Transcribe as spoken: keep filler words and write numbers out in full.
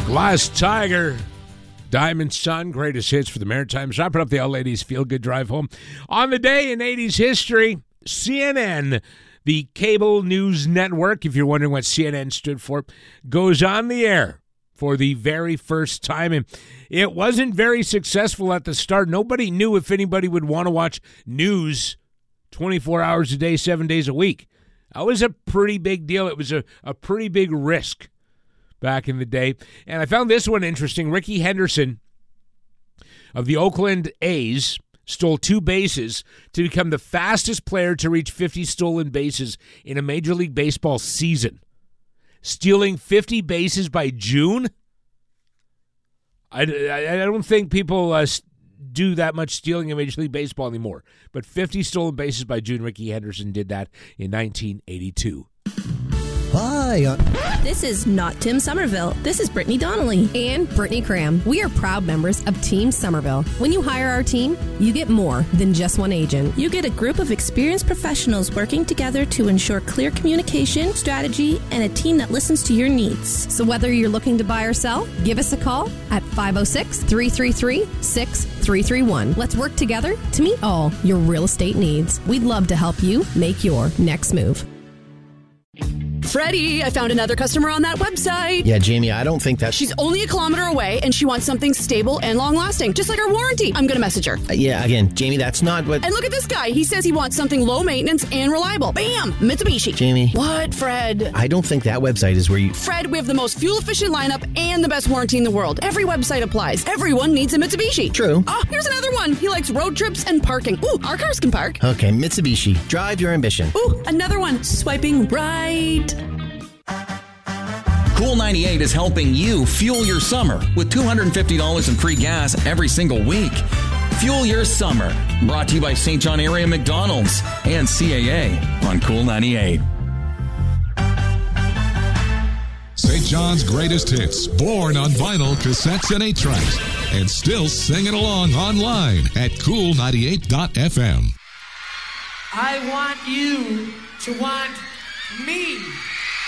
Glass Tiger, Diamond Sun, greatest hits for the Maritimes. Wrapping up the All Ladies Feel Good Drive Home. On the day in eighties history, C N N, the cable news network, if you're wondering what C N N stood for, goes on the air for the very first time. And it wasn't very successful at the start. Nobody knew if anybody would want to watch news twenty-four hours a day, seven days a week. That was a pretty big deal. It was a, a pretty big risk back in the day. And I found this one interesting. Ricky Henderson of the Oakland A's stole two bases to become the fastest player to reach fifty stolen bases in a Major League Baseball season. Stealing fifty bases by June? I, I, I don't think people uh, do that much stealing in Major League Baseball anymore. But fifty stolen bases by June, Ricky Henderson did that in nineteen eighty-two. Hi. Uh- this is not Tim Somerville. This is Brittany Donnelly. And Brittany Cram. We are proud members of Team Somerville. When you hire our team, you get more than just one agent. You get a group of experienced professionals working together to ensure clear communication, strategy, and a team that listens to your needs. So whether you're looking to buy or sell, give us a call at five oh six, three three three, six three three one. Let's work together to meet all your real estate needs. We'd love to help you make your next move. Freddie, I found another customer on that website. Yeah, Jamie, I don't think that... She's only a kilometer away, and she wants something stable and long-lasting, just like our warranty. I'm going to message her. Uh, yeah, again, Jamie, that's not what... And look at this guy. He says he wants something low maintenance and reliable. Bam! Mitsubishi. Jamie. What, Fred? I don't think that website is where you... Fred, we have the most fuel-efficient lineup and the best warranty in the world. Every website applies. Everyone needs a Mitsubishi. True. Oh, here's another one. He likes road trips and parking. Ooh, our cars can park. Okay, Mitsubishi. Drive your ambition. Ooh, another one. Swiping right. Cool ninety-eight is helping you fuel your summer with two hundred fifty dollars in free gas every single week. Fuel your summer. Brought to you by Saint John Area McDonald's and C A A on Cool ninety-eight. Saint John's greatest hits, born on vinyl, cassettes, and eight tracks, and still singing along online at cool ninety-eight dot f m. I want you to want me.